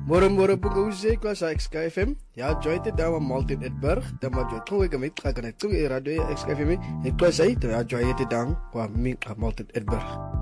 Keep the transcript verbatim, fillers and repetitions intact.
Moro moro pungause kwa sa X K F M. Ya joite dawa Maltin Edberg, dama joite kwe gamit kagana tu radio X K F M. Kwa sa ito ya joite dang kwa mi Maltin Edberg.